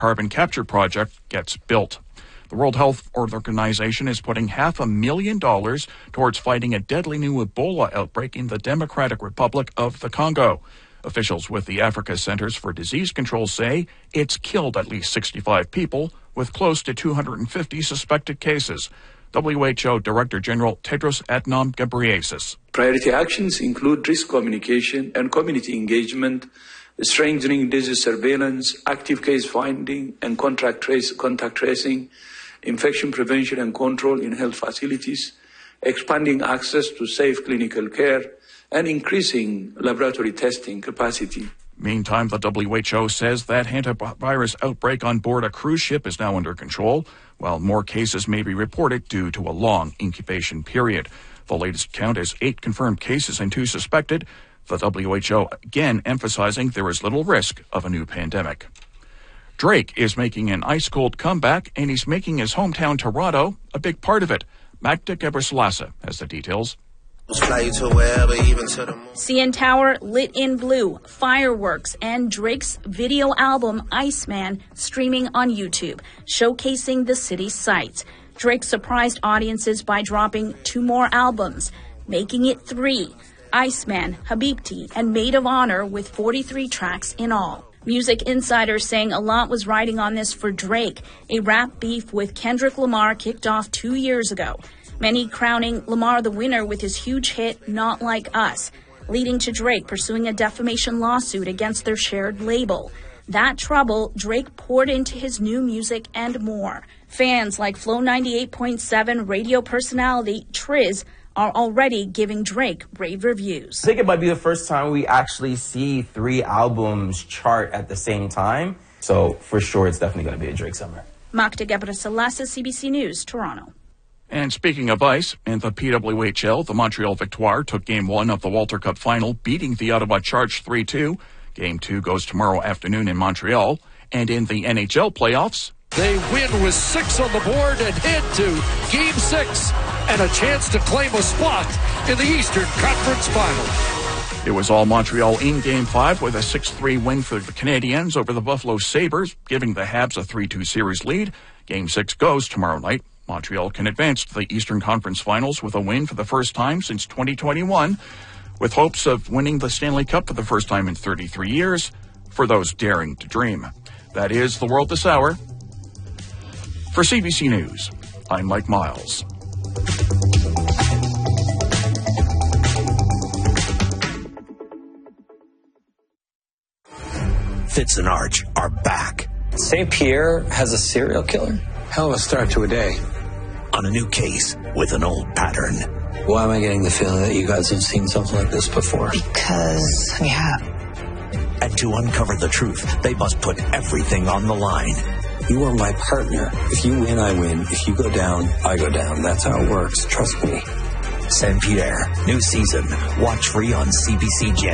carbon capture project gets built. The World Health Organization is putting $500,000 towards fighting a deadly new Ebola outbreak in the Democratic Republic of the Congo. Officials with the Africa Centers for Disease Control say it's killed at least 65 people, with close to 250 suspected cases. WHO Director General Tedros Adhanom Ghebreyesus. Priority actions include risk communication and community engagement, strengthening disease surveillance, active case finding and contact tracing, infection prevention and control in health facilities, expanding access to safe clinical care, and increasing laboratory testing capacity. Meantime, the WHO says that hantavirus outbreak on board a cruise ship is now under control, while more cases may be reported due to a long incubation period. The latest count is 8 confirmed cases and 2 suspected. The WHO again emphasizing there is little risk of a new pandemic. Drake is making an ice-cold comeback, and he's making his hometown Toronto a big part of it. Magda Gebrselassie has the details. CN Tower lit in blue, fireworks, and Drake's video album Iceman streaming on YouTube, showcasing the city's sights. Drake surprised audiences by dropping 2 more albums, making it 3, Iceman, Habibti, and Maid of Honor, with 43 tracks in all. Music insiders saying a lot was riding on this for Drake. A rap beef with Kendrick Lamar kicked off 2 years ago. Many crowning Lamar the winner with his huge hit, Not Like Us, leading to Drake pursuing a defamation lawsuit against their shared label. That trouble Drake poured into his new music and more. Fans like Flow 98.7 radio personality Triz are already giving Drake rave reviews. I think it might be the first time we actually see 3 albums chart at the same time. So for sure, it's definitely going to be a Drake summer. Magda Gebrselassie, CBC News, Toronto. And speaking of ice, in the PWHL, the Montreal Victoire took Game 1 of the Walter Cup final, beating the Ottawa Charge 3-2. Game 2 goes tomorrow afternoon in Montreal. And in the NHL playoffs, they win with 6 on the board and head to Game 6 and a chance to claim a spot in the Eastern Conference Final. It was all Montreal in Game 5 with a 6-3 win for the Canadiens over the Buffalo Sabres, giving the Habs a 3-2 series lead. Game 6 goes tomorrow night. Montreal can advance to the Eastern Conference Finals with a win for the first time since 2021, with hopes of winning the Stanley Cup for the first time in 33 years for those daring to dream. That is the world this hour. For CBC News, I'm Mike Miles. Fitz and Arch are back. St. Pierre has a serial killer? Hell of a start to a day. On a new case with an old pattern. Why am I getting the feeling that you guys have seen something like this before? Because we have. And to uncover the truth, they must put everything on the line. You are my partner. If you win, I win. If you go down, I go down. That's how it works. Trust me. St. Pierre, new season. Watch free on CBC Gem.